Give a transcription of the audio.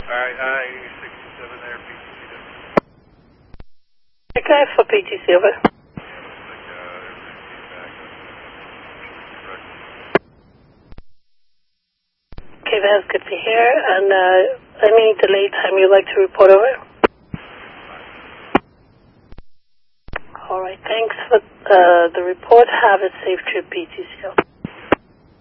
Alright, U67 there, PTC. Okay, for PTC, over. Okay, that's good to hear. And any delay time you'd like to report over? All right, thanks for the report. Have a safe trip, PTC.